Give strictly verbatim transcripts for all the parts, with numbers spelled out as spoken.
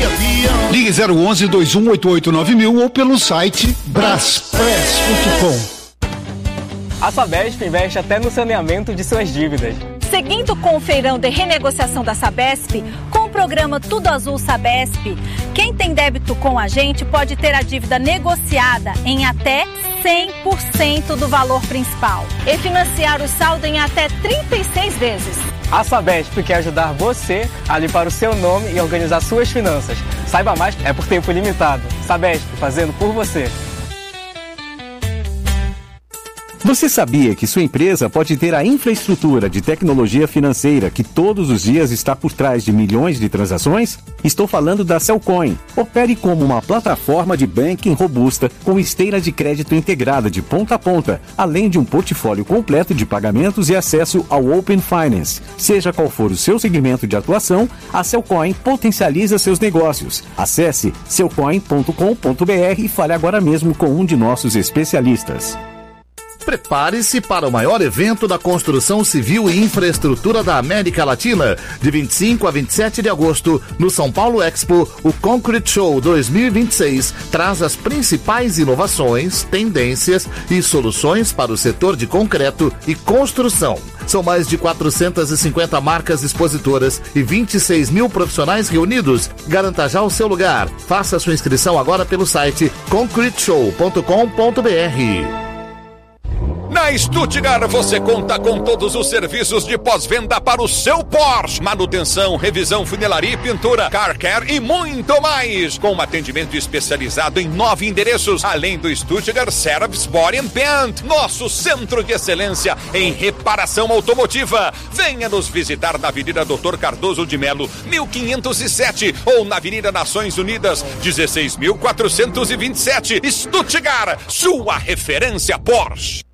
Ligue zero onze, dois um oito oito nove mil ou pelo site braspress ponto com. A Sabesp investe até no saneamento de suas dívidas. Seguindo com o feirão de renegociação da Sabesp, com o programa Tudo Azul Sabesp, quem tem débito com a gente pode ter a dívida negociada em até cem por cento do valor principal e financiar o saldo em até trinta e seis vezes. A Sabesp quer ajudar você a limpar o seu nome e organizar suas finanças. Saiba mais, é por tempo limitado. Sabesp, fazendo por você. Você sabia que sua empresa pode ter a infraestrutura de tecnologia financeira que todos os dias está por trás de milhões de transações? Estou falando da Cellcoin. Opere como uma plataforma de banking robusta com esteira de crédito integrada de ponta a ponta, além de um portfólio completo de pagamentos e acesso ao Open Finance. Seja qual for o seu segmento de atuação, a Cellcoin potencializa seus negócios. Acesse cellcoin ponto com ponto br e fale agora mesmo com um de nossos especialistas. Prepare-se para o maior evento da construção civil e infraestrutura da América Latina. De vinte e cinco a vinte e sete de agosto, no São Paulo Expo, o Concrete Show dois mil e vinte e seis traz as principais inovações, tendências e soluções para o setor de concreto e construção. São mais de quatrocentas e cinquenta marcas expositoras e vinte e seis mil profissionais reunidos. Garanta já o seu lugar. Faça sua inscrição agora pelo site concrete show ponto com ponto br. Na Stuttgart você conta com todos os serviços de pós-venda para o seu Porsche. Manutenção, revisão, funilaria e pintura, car care e muito mais. Com um atendimento especializado em nove endereços, além do Stuttgart Service Body and Paint, nosso centro de excelência em reparação automotiva. Venha nos visitar na Avenida doutor Cardoso de Melo, mil quinhentos e sete, ou na Avenida Nações Unidas, dezesseis mil quatrocentos e vinte e sete. Stuttgart, sua referência Porsche.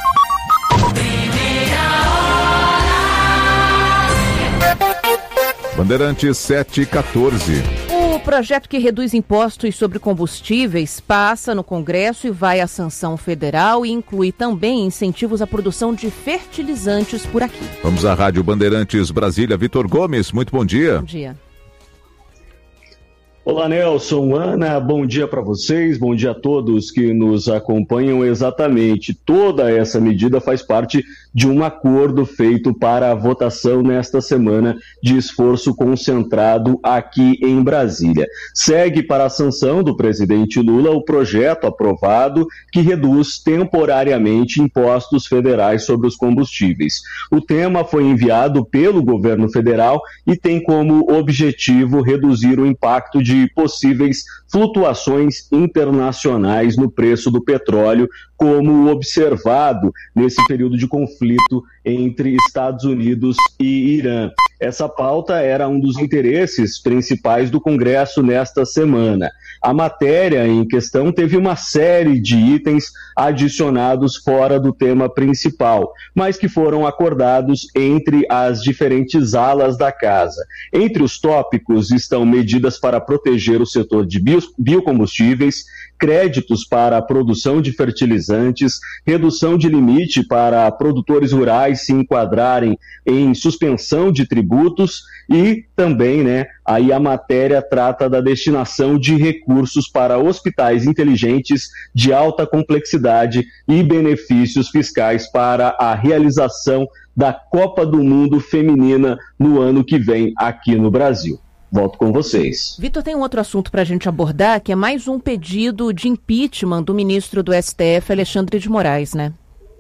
Bandeirantes sete e quatorze. O projeto que reduz impostos sobre combustíveis passa no Congresso e vai à sanção federal e inclui também incentivos à produção de fertilizantes por aqui. Vamos à Rádio Bandeirantes Brasília. Vitor Gomes, muito bom dia. Bom dia. Olá, Nelson, Ana, bom dia para vocês, bom dia a todos que nos acompanham. Exatamente, toda essa medida faz parte de um acordo feito para a votação nesta semana de esforço concentrado aqui em Brasília. Segue para a sanção do presidente Lula o projeto aprovado que reduz temporariamente impostos federais sobre os combustíveis. O tema foi enviado pelo governo federal e tem como objetivo reduzir o impacto de de possíveis flutuações internacionais no preço do petróleo, como observado nesse período de conflito entre Estados Unidos e Irã. Essa pauta era um dos interesses principais do Congresso nesta semana. A matéria em questão teve uma série de itens adicionados fora do tema principal, mas que foram acordados entre as diferentes alas da casa. Entre os tópicos estão medidas para proteger o setor de bio- biocombustíveis, créditos para a produção de fertilizantes, redução de limite para produtores rurais se enquadrarem em suspensão de tributos e também, né, aí a matéria trata da destinação de recursos para hospitais inteligentes de alta complexidade e benefícios fiscais para a realização da Copa do Mundo Feminina no ano que vem aqui no Brasil. Volto com vocês. Vitor, tem um outro assunto para a gente abordar, que é mais um pedido de impeachment do ministro do S T F, Alexandre de Moraes, né?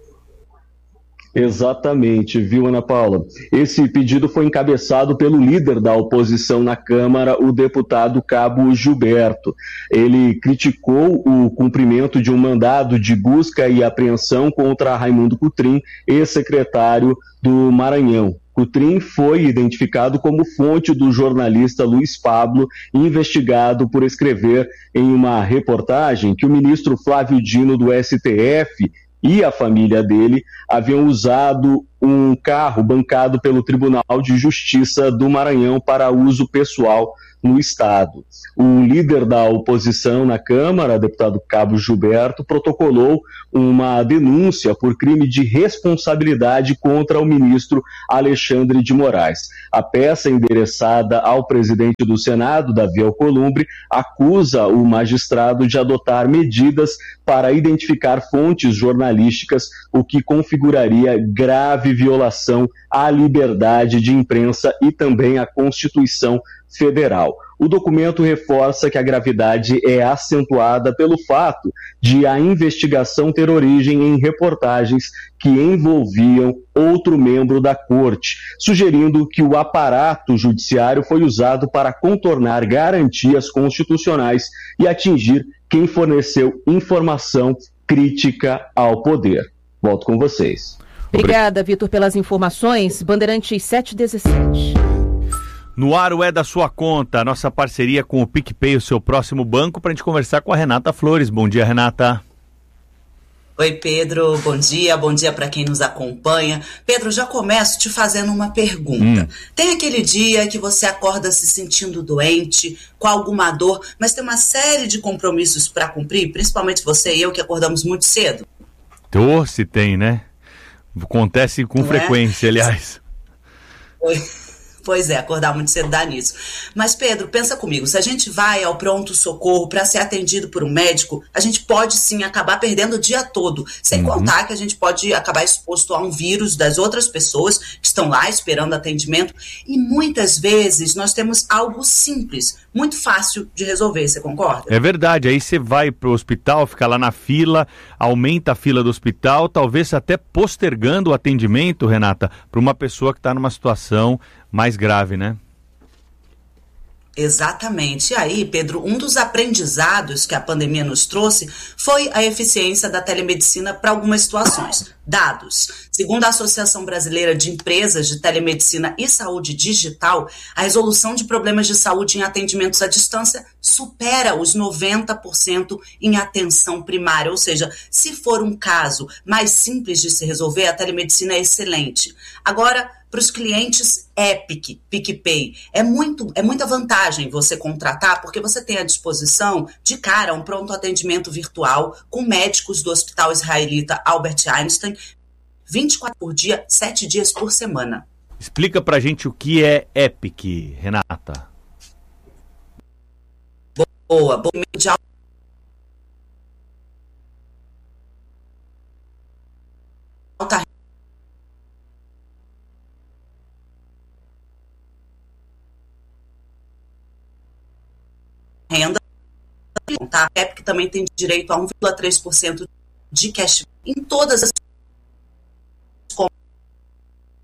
Exatamente, viu, Ana Paula? Esse pedido foi encabeçado pelo líder da oposição na Câmara, o deputado Cabo Gilberto. Ele criticou o cumprimento de um mandado de busca e apreensão contra Raimundo Cotrim, ex-secretário do Maranhão. Cotrim foi identificado como fonte do jornalista Luiz Pablo, investigado por escrever em uma reportagem que o ministro Flávio Dino do S T F e a família dele haviam usado um carro bancado pelo Tribunal de Justiça do Maranhão para uso pessoal no Estado. O líder da oposição na Câmara, deputado Cabo Gilberto, protocolou uma denúncia por crime de responsabilidade contra o ministro Alexandre de Moraes. A peça endereçada ao presidente do Senado, Davi Alcolumbre, acusa o magistrado de adotar medidas para identificar fontes jornalísticas, o que configuraria grave violação à liberdade de imprensa e também à Constituição Federal. O documento reforça que a gravidade é acentuada pelo fato de a investigação ter origem em reportagens que envolviam outro membro da corte, sugerindo que o aparato judiciário foi usado para contornar garantias constitucionais e atingir quem forneceu informação crítica ao poder. Volto com vocês. Obrigada, Vitor, pelas informações. Bandeirantes sete dezessete. No ar o É da Sua Conta, nossa parceria com o PicPay, o seu próximo banco, para a gente conversar com a Renata Flores. Bom dia, Renata. Oi, Pedro, bom dia, bom dia para quem nos acompanha. Pedro, já começo te fazendo uma pergunta. Hum. Tem aquele dia que você acorda se sentindo doente, com alguma dor, mas tem uma série de compromissos para cumprir, principalmente você e eu que acordamos muito cedo? Dor se tem, né? Acontece com Não frequência, é? aliás. Oi. Pois é, acordar muito cedo dá nisso. Mas, Pedro, pensa comigo, se a gente vai ao pronto-socorro para ser atendido por um médico, a gente pode sim acabar perdendo o dia todo, sem uhum. contar que a gente pode acabar exposto a um vírus das outras pessoas que estão lá esperando atendimento, e muitas vezes nós temos algo simples, muito fácil de resolver, você concorda? É verdade, aí você vai pro hospital, fica lá na fila, aumenta a fila do hospital, talvez até postergando o atendimento, Renata, para uma pessoa que está numa situação mais grave, né? Exatamente. E aí, Pedro, um dos aprendizados que a pandemia nos trouxe foi a eficiência da telemedicina para algumas situações. Dados. Segundo a Associação Brasileira de Empresas de Telemedicina e Saúde Digital, a resolução de problemas de saúde em atendimentos à distância supera os noventa por cento em atenção primária. Ou seja, se for um caso mais simples de se resolver, a telemedicina é excelente. Agora, para os clientes Epic, PicPay, é, muito, é muita vantagem você contratar, porque você tem à disposição, de cara, um pronto atendimento virtual com médicos do Hospital Israelita Albert Einstein, vinte e quatro por dia, sete dias por semana. Explica pra gente o que é Epic, Renata. Boa, boa. De alta renda. A Epic também tem direito a um vírgula três por cento de cash em todas as